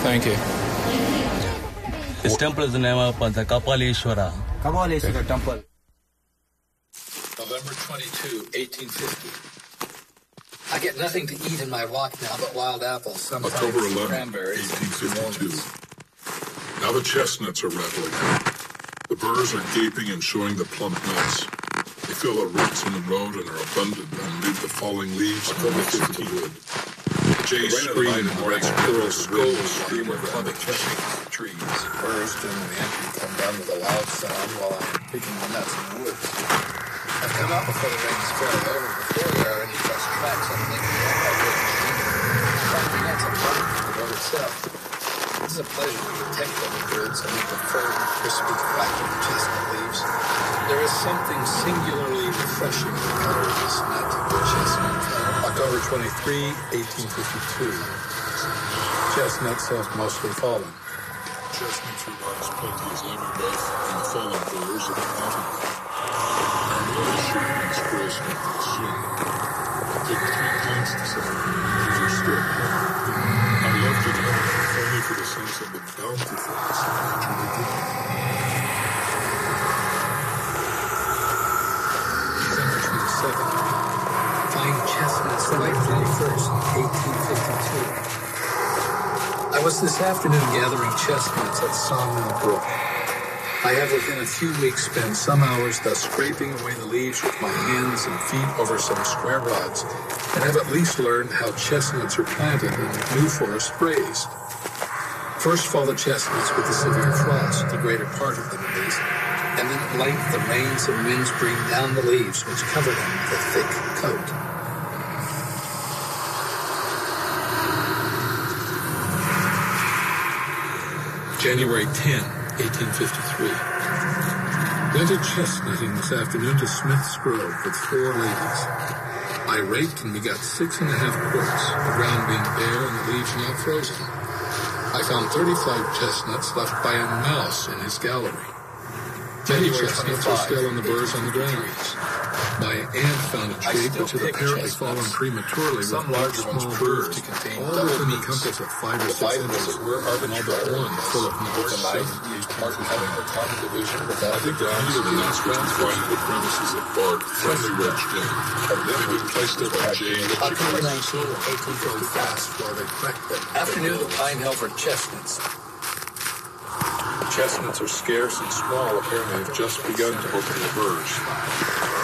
Thank you. This temple is the name of the Kapaleshwara. Kapaleshwara temple. November 22, 1850. I get nothing to eat in my walk now but wild apples, sometimes October 11, cranberries, 1852. Now the chestnuts are rattling out. The burrs are gaping and showing the plump nuts. They fill the roots in the road and are abundant amid the falling leaves of the Mexican wood. The jays scream and the red squirrels scold stream around the chestnut trees. Birds during the entry come down with a loud sound while I'm picking the nuts in the woods. I've come out before the rain is fairly over, before there are any fresh tracks on the nuts are running from the road itself. It is a pleasure to detect the goods and the firm, crispy crack of the chestnut leaves. There is something singularly refreshing in the color of this nut, the chestnut. October 23, 1852. Chestnuts have mostly fallen. Chestnuts are about as plenty as ever does in the fallen burrs of the mountain. And the other shooting and squirrels make them soon. Take 3 pints to celebrate. These are still plenty. I love to know, if only for the sense of the bountifulness of nature within. December 27th. Fine chestnuts ripe from the 1st, 1852. I was this afternoon gathering chestnuts at Sawmill Brook. I have within a few weeks spent some hours thus scraping away the leaves with my hands and feet over some square rods, and have at least learned how chestnuts are planted and new forests raised. First fall the chestnuts with the severe frost, the greater part of them at least, and then at length the rains and winds bring down the leaves which cover them with a thick coat. January 10, 1853. Went a chestnutting this afternoon to Smith's Grove with 4 ladies. I raked and we got 6.5 quarts, the ground being bare and the leaves not frozen. I found 35 chestnuts left by a mouse in his gallery. Many chestnuts are still on the burrs on the ground. My aunt found a twig which had apparently fallen prematurely with Some larger ones small proved burrs, to contain all double within the meats. compass of 5 or 6 The inches, were and all but one full of With nuts. a knife, each part having a common division without I think the meat of the nuts was confined to the premises of bark, freshly wedged in. They would place their jay and October 19, 1855. while they cracked them. Afternoon at Pine Hill for chestnuts. Chestnuts are scarce and small, apparently have just begun to open the burrs.